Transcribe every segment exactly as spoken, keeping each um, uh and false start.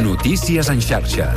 Notícies en xarxa.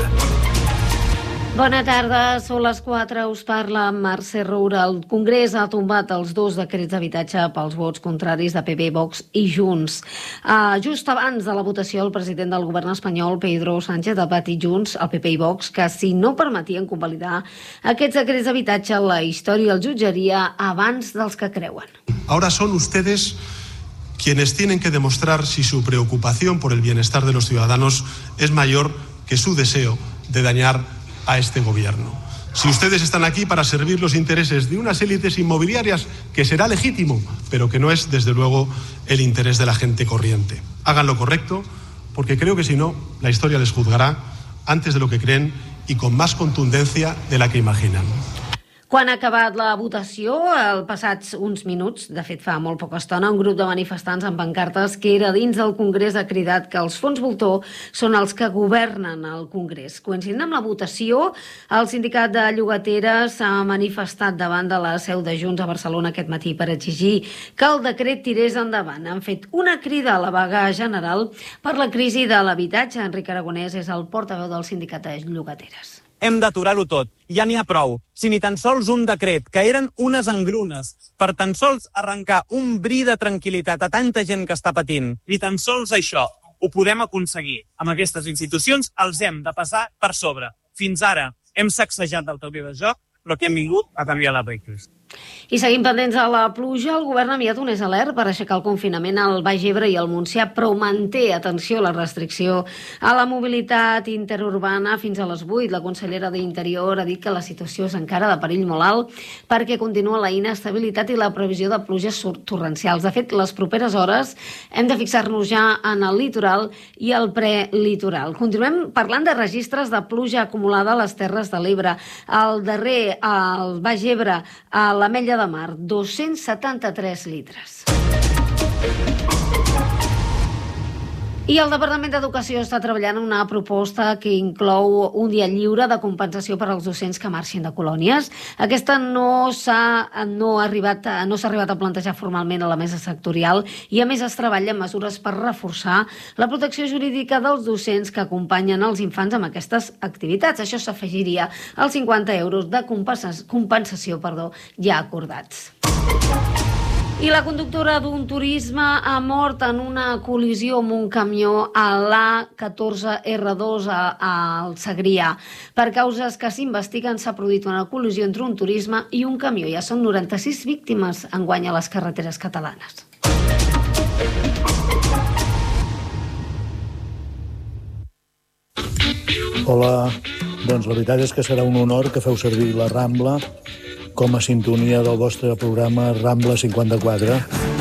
Bona tarda, són les quatre, us parla Mercè Roura. El Congrés ha tombat els dos decrets d'habitatge pels vots contraris de P P, Vox i Junts. Uh, just abans de la votació, el president del govern espanyol, Pedro Sánchez, ha patit Junts, el P P i Vox, que si no permetien convalidar aquests decrets d'habitatge, la història els jutjaria abans dels que creuen. Ahora son ustedes quienes tienen que demostrar si su preocupación por el bienestar de los ciudadanos es mayor que su deseo de dañar a este gobierno. Si ustedes están aquí para servir los intereses de unas élites inmobiliarias, que será legítimo, pero que no es, desde luego, el interés de la gente corriente. Hagan lo correcto, porque creo que si no, la historia les juzgará antes de lo que creen y con más contundencia de la que imaginan. Quan ha acabat la votació, el passats uns minuts, de fet fa molt poca estona, un grup de manifestants amb pancartes que era dins del Congrés ha cridat que els fons voltor són els que governen el Congrés. Coincidint amb la votació, el sindicat de llogateres s'ha manifestat davant de la seu de Junts a Barcelona aquest matí per exigir que el decret tirés endavant. Han fet una crida a la vaga general per la crisi de l'habitatge. Enric Aragonès és el portaveu del sindicat de llogateres. Hem d'aturar-ho tot. Ja n'hi ha prou. Si ni tan sols un decret, que eren unes engrunes, per tan sols arrencar un bri de tranquil·litat a tanta gent que està patint, ni tan sols això ho podem aconseguir amb aquestes institucions, els hem de passar per sobre. Fins ara hem sacsejat el taulell de joc, però que hem vingut a canviar les regles. I seguim pendents de la pluja, el govern ha enviat un alert per aixecar el confinament al Baix Ebre i al Montsià, però manté, atenció, la restricció a la mobilitat interurbana fins a les vuit. La consellera d'Interior ha dit que la situació és encara de perill molt alt perquè continua la inestabilitat i la previsió de pluges torrencials. De fet, les properes hores hem de fixar-nos ja en el litoral i el prelitoral. Continuem parlant de registres de pluja acumulada a les Terres de l'Ebre. El darrer, al Baix Ebre, a l'Ametlla de Mar, dos-cents setanta-tres litres. I el Departament d'Educació està treballant en una proposta que inclou un dia lliure de compensació per als docents que marxin de colònies. Aquesta no s'ha no ha arribat, no s'ha arribat a plantejar formalment a la mesa sectorial i, a més, es treballa en mesures per reforçar la protecció jurídica dels docents que acompanyen els infants amb aquestes activitats. Això s'afegiria als cinquanta euros de compensació perdó, ja acordats. I la conductora d'un turisme ha mort en una col·lisió amb un camió a l'A catorze erre dos al Segrià. Per causes que s'investiguen, s'ha produït una col·lisió entre un turisme i un camió. Ja són noranta-sis víctimes enguany a les carreteres catalanes. Hola, doncs la veritat és que serà un honor que feu servir la Rambla com a sintonia del vostre programa Rambla cinquanta-quatre.